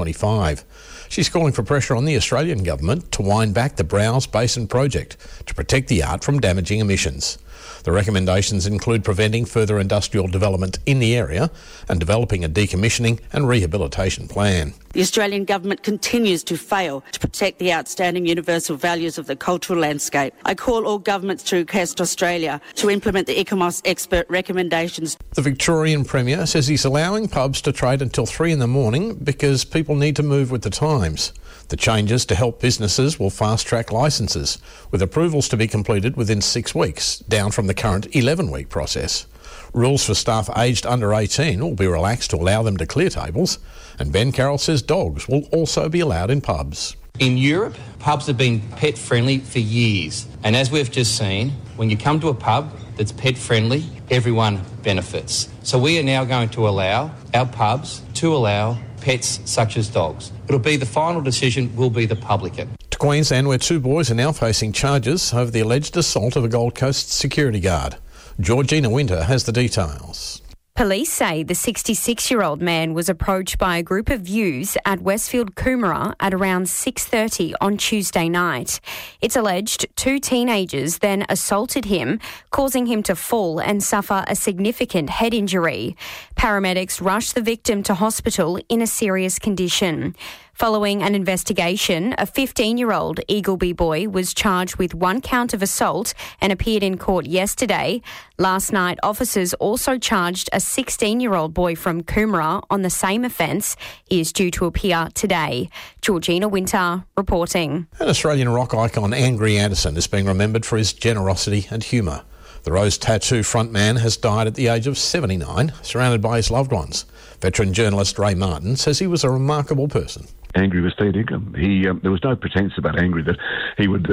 2025. She's calling for pressure on the Australian government to wind back the Browse Basin project to protect the art from damaging emissions. The recommendations include preventing further industrial development in the area and developing a decommissioning and rehabilitation plan. The Australian government continues to fail to protect the outstanding universal values of the cultural landscape. I call all governments to request Australia to implement the ICOMOS expert recommendations. The Victorian Premier says he's allowing pubs to trade until 3 a.m. because people need to move with the times. The changes to help businesses will fast-track licences, with approvals to be completed within 6 weeks, down from the current 11-week process. Rules for staff aged under 18 will be relaxed to allow them to clear tables, and Ben Carroll says dogs will also be allowed in pubs. In Europe, pubs have been pet-friendly for years, and as we've just seen, when you come to a pub that's pet-friendly, everyone benefits. So we are now going to allow our pubs to allow pets such as dogs. It'll be the final decision will be the publican. To Queensland, where 2 boys are now facing charges over the alleged assault of a Gold Coast security guard. Georgina Winter has the details. Police say the 66-year-old man was approached by a group of youths at Westfield Coomera at around 6:30 on Tuesday night. It's alleged 2 teenagers then assaulted him, causing him to fall and suffer a significant head injury. Paramedics rushed the victim to hospital in a serious condition. Following an investigation, a 15-year-old Eagleby boy was charged with 1 count of assault and appeared in court yesterday. Last night, officers also charged a 16-year-old boy from Coomera on the same offence. He is due to appear today. Georgina Winter reporting. An Australian rock icon, Angry Anderson, is being remembered for his generosity and humour. The Rose Tattoo frontman has died at the age of 79, surrounded by his loved ones. Veteran journalist Ray Martin says he was a remarkable person. Angry was fair income. There was no pretence about Angry that he would.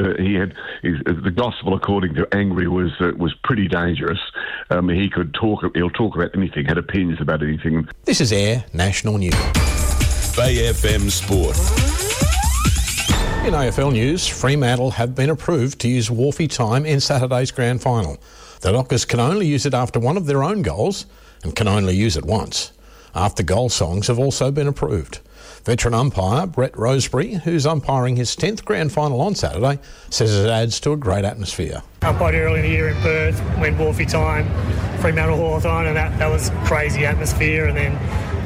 The gospel, according to Angry, was pretty dangerous. He'll talk about anything. Had opinions about anything. This is Air National News. Bay FM Sport. In AFL news, Fremantle have been approved to use Wharfie time in Saturday's grand final. The Dockers can only use it after one of their own goals and can only use it once. After-goal songs have also been approved. Veteran umpire Brett Rosebery, who's umpiring his 10th grand final on Saturday, says it adds to a great atmosphere. Umpired early in the year in Perth, went Wharfie time, Fremantle Hawthorn, and that was crazy atmosphere. And then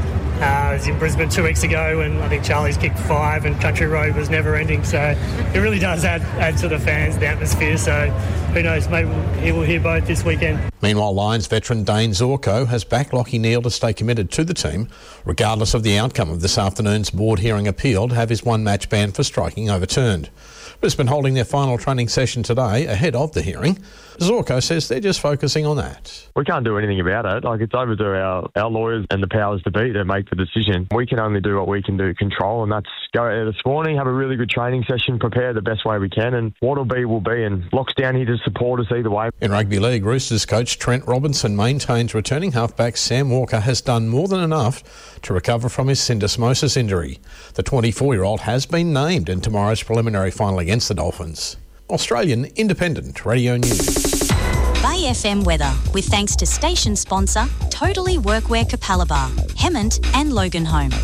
I was in Brisbane 2 weeks ago, and I think Charlie's kicked 5, and Country Road was never ending. So it really does add to the fans, the atmosphere. So who knows, maybe we'll hear both this weekend. Meanwhile, Lions veteran Dane Zorko has backed Lachie Neale to stay committed to the team, regardless of the outcome of this afternoon's board hearing appeal to have his 1-match ban for striking overturned. Brisbane holding their final training session today ahead of the hearing. Zorko says they're just focusing on that. We can't do anything about it. It's over to our lawyers and the powers to be to make the decision. We can only do what we can do, control, and that's go out there this morning, have a really good training session, prepare the best way we can, and what'll be will be, and Lock's down here to support us either way. In rugby league, Roosters coach Trent Robinson maintains returning halfback Sam Walker has done more than enough to recover from his syndesmosis injury. The 24-year-old has been named in tomorrow's preliminary final against the Dolphins. Australian Independent Radio News. Bay FM weather, with thanks to station sponsor Totally Workwear Capalaba, Hemmant and Loganholme.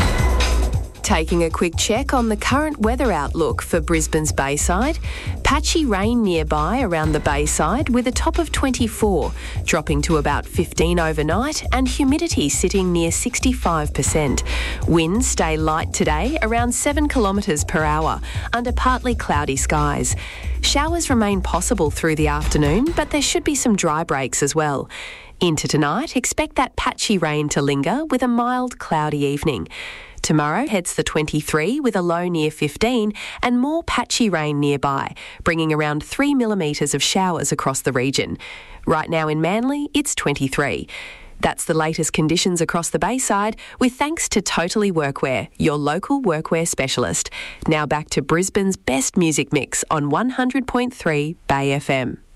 Taking a quick check on the current weather outlook for Brisbane's Bayside. Patchy rain nearby around the Bayside with a top of 24, dropping to about 15 overnight, and humidity sitting near 65%. Winds stay light today, around 7 kilometres per hour, under partly cloudy skies. Showers remain possible through the afternoon, but there should be some dry breaks as well. Into tonight, expect that patchy rain to linger with a mild cloudy evening. Tomorrow heads the 23 with a low near 15 and more patchy rain nearby, bringing around 3 millimetres of showers across the region. Right now in Manly, it's 23. That's the latest conditions across the Bayside, with thanks to Totally Workwear, your local workwear specialist. Now back to Brisbane's best music mix on 100.3 Bay FM.